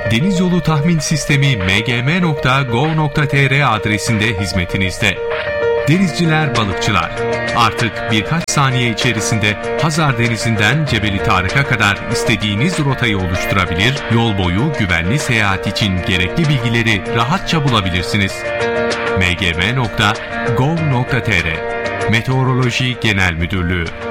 Deniz yolu tahmin sistemi mgm.gov.tr adresinde hizmetinizde. Denizciler, balıkçılar, artık birkaç saniye içerisinde Hazar Denizi'nden Cebeli Tarık'a kadar istediğiniz rotayı oluşturabilir, yol boyu güvenli seyahat için gerekli bilgileri rahatça bulabilirsiniz. mgm.gov.tr Meteoroloji Genel Müdürlüğü